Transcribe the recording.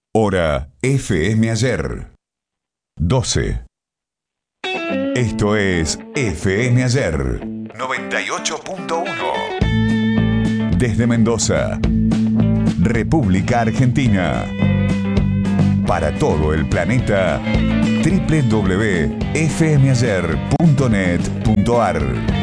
Hora FM Ayer. 12. Esto es FM Ayer 98.1. Desde Mendoza, República Argentina. Para todo el planeta, www.fmayer.net.ar.